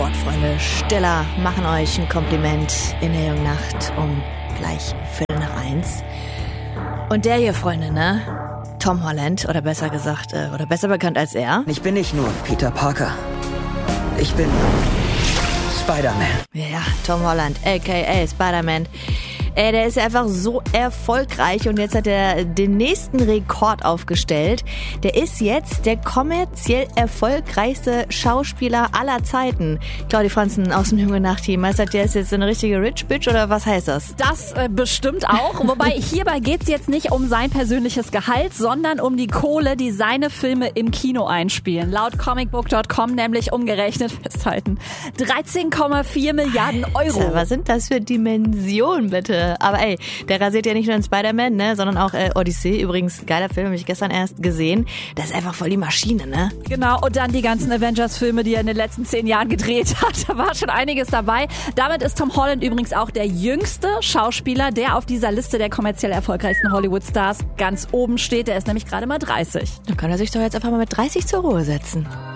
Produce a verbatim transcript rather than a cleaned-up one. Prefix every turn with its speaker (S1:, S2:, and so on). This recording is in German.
S1: Sportfreunde, Stiller machen euch ein Kompliment in der jungen Nacht um gleich Viertel nach eins. Und der hier, Freunde, ne? Tom Holland, oder besser gesagt, äh, oder besser bekannt als er.
S2: Ich bin nicht nur Peter Parker. Ich bin Spider-Man.
S1: Ja, Tom Holland, a k a. Spider-Man. Ey, der ist ja einfach so erfolgreich und jetzt hat er den nächsten Rekord aufgestellt. Der ist jetzt der kommerziell erfolgreichste Schauspieler aller Zeiten. Claudi Franzen aus dem Junge Nacht-Team. Meinst du, der ist jetzt eine richtige Rich Bitch oder was heißt das?
S3: Das äh, bestimmt auch. Wobei hierbei geht's jetzt nicht um sein persönliches Gehalt, sondern um die Kohle, die seine Filme im Kino einspielen. Laut comicbook Punkt com nämlich umgerechnet, festhalten, dreizehn Komma vier Milliarden Euro.
S1: Alter, was sind das für Dimensionen, bitte? Aber ey, der rasiert ja nicht nur in Spider-Man, ne, sondern auch äh, Odyssey. Übrigens, geiler Film, habe ich gestern erst gesehen. Das ist einfach voll die Maschine, ne?
S3: Genau, und dann die ganzen Avengers-Filme, die er in den letzten zehn Jahren gedreht hat. Da war schon einiges dabei. Damit ist Tom Holland übrigens auch der jüngste Schauspieler, der auf dieser Liste der kommerziell erfolgreichsten Hollywood-Stars ganz oben steht. Der ist nämlich gerade mal dreißig.
S1: Dann kann er sich doch jetzt einfach mal mit dreißig zur Ruhe setzen.